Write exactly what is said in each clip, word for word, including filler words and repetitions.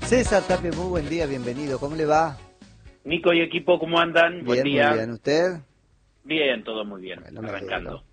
César Tapia, muy buen día, bienvenido. ¿Cómo le va? Nico y equipo, ¿cómo andan? Bien, Buen día. muy bien. ¿Usted? Bien, todo muy bien. Bueno, me arrancando. alegro.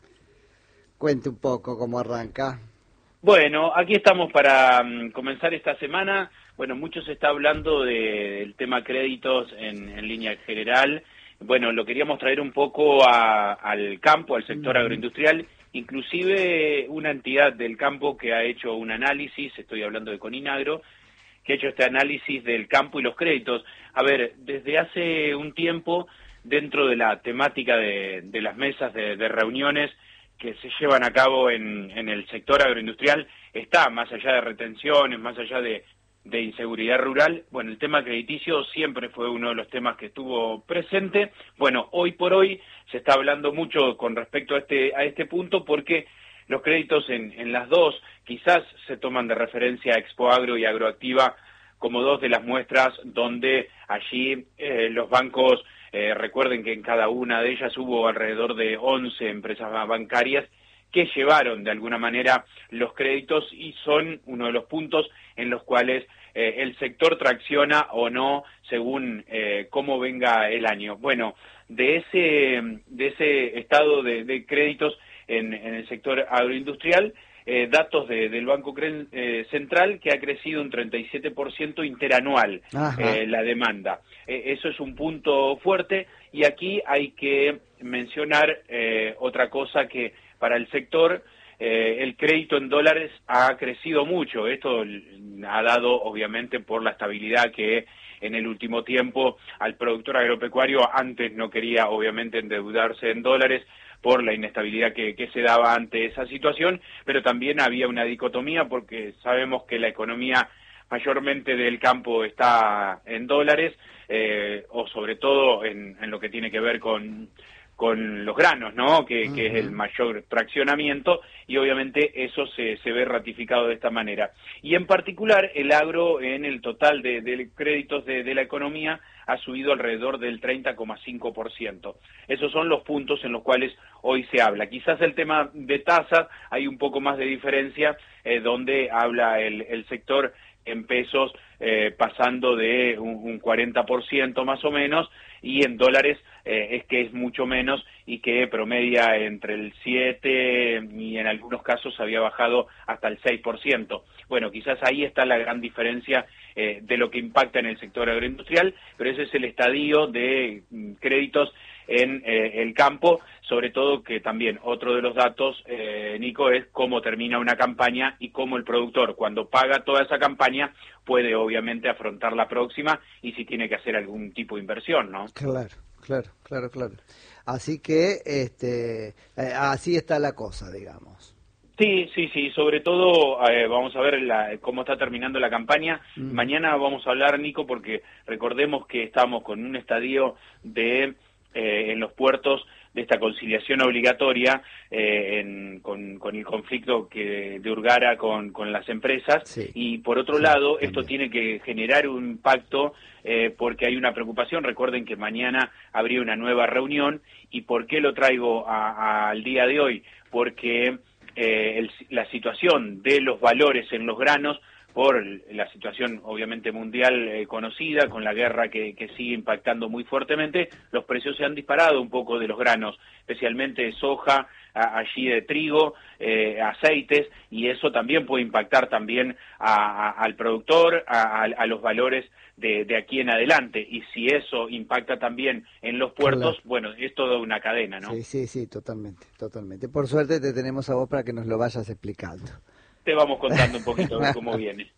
Cuente un poco cómo arranca. Bueno, aquí estamos para um, comenzar esta semana. Bueno, mucho se está hablando de, del tema créditos en, en línea general. Bueno, lo queríamos traer un poco a, al campo, al sector Mm. agroindustrial, inclusive una entidad del campo que ha hecho un análisis, estoy hablando de Coninagro, que ha hecho este análisis del campo y los créditos. A ver, desde hace un tiempo, dentro de la temática de, de las mesas de, de reuniones que se llevan a cabo en, en el sector agroindustrial, está, más allá de retenciones, más allá de, de inseguridad rural, bueno, el tema crediticio siempre fue uno de los temas que estuvo presente. Bueno, hoy por hoy se está hablando mucho con respecto a este, a este punto, porque los créditos en, en las dos quizás se toman de referencia a Expoagro y Agroactiva como dos de las muestras donde allí eh, los bancos, eh, recuerden que en cada una de ellas hubo alrededor de once empresas bancarias que llevaron de alguna manera los créditos y son uno de los puntos en los cuales eh, el sector tracciona o no según eh, cómo venga el año. Bueno, de ese, de ese estado de, de créditos en, en el sector agroindustrial, eh, datos de, del Banco Cre- eh, Central, que ha crecido un treinta y siete por ciento interanual eh, la demanda. Eh, eso es un punto fuerte, y aquí hay que mencionar eh, otra cosa, que para el sector eh, el crédito en dólares ha crecido mucho. Esto ha dado, obviamente, por la estabilidad que en el último tiempo al productor agropecuario antes no quería, obviamente, endeudarse en dólares por la inestabilidad que, que se daba ante esa situación, pero también había una dicotomía, porque sabemos que la economía mayormente del campo está en dólares, eh, o sobre todo en, en lo que tiene que ver con, con los granos, ¿no? Que, uh-huh. que es el mayor traccionamiento, y obviamente eso se, se ve ratificado de esta manera. Y en particular el agro, en el total de, de créditos de, de la economía, ha subido alrededor del treinta coma cinco por ciento. Esos son los puntos en los cuales hoy se habla. Quizás el tema de tasas hay un poco más de diferencia, eh, donde habla el, el sector en pesos eh, pasando de un, un cuarenta por ciento más o menos, y en dólares eh, es que es mucho menos, y que promedia entre el siete y en algunos casos había bajado hasta el seis por ciento. Bueno, quizás ahí está la gran diferencia eh, de lo que impacta en el sector agroindustrial, pero ese es el estadio de mm, créditos en eh, el campo, sobre todo que también otro de los datos, eh, Nico, es cómo termina una campaña y cómo el productor, cuando paga toda esa campaña, puede obviamente afrontar la próxima, y si tiene que hacer algún tipo de inversión, ¿no? Claro, claro, claro, claro. Así que este, eh, así está la cosa, digamos. Sí, sí, sí, sobre todo eh, vamos a ver la, cómo está terminando la campaña. Mm. Mañana vamos a hablar, Nico, porque recordemos que estamos con un estadio de eh, en los puertos de esta conciliación obligatoria eh, en, con, con el conflicto que de Urgara con, con las empresas, sí. Y por otro sí, lado, también. Esto tiene que generar un impacto eh, porque hay una preocupación. Recuerden que mañana habría una nueva reunión. ¿Y por qué lo traigo a, a, al día de hoy? Porque eh, el, la situación de los valores en los granos, por la situación obviamente mundial eh, conocida, con la guerra que, que sigue impactando muy fuertemente, los precios se han disparado un poco de los granos, especialmente de soja, a, allí de trigo, eh, aceites, y eso también puede impactar también a, a, al productor, a, a, a los valores de, de aquí en adelante, y si eso impacta también en los puertos, claro. Bueno, es toda una cadena, ¿no? Sí, sí, sí, totalmente, totalmente. Por suerte te tenemos a vos para que nos lo vayas explicando. Te vamos contando un poquito de cómo viene.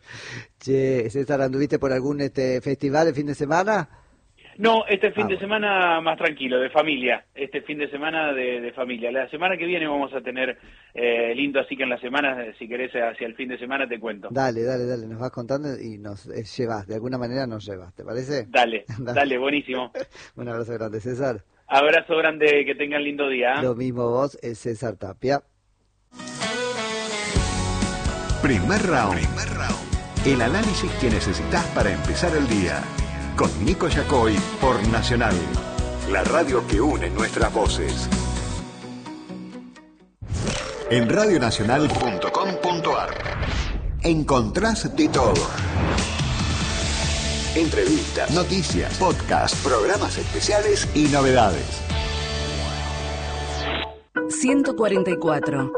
Che, César, ¿anduviste por algún este festival el fin de semana? No, este fin ah, de bueno. semana más tranquilo, de familia. Este fin de semana de, de familia. La semana que viene vamos a tener eh, lindo, así que en la semana, si querés, hacia el fin de semana te cuento. Dale, dale, dale, nos vas contando y nos eh, llevas, de alguna manera nos llevas, ¿te parece? Dale, dale, dale, buenísimo. Un abrazo grande, César. Abrazo grande, que tengan lindo día. Lo mismo vos, es César Tapia. Primer round. Primer round. El análisis que necesitas para empezar el día. Con Nico Yacoy por Nacional. La radio que une nuestras voces. En radionacional punto com punto ar encontrás de todo. Entrevistas, noticias, podcast, programas especiales y novedades. ciento cuarenta y cuatro.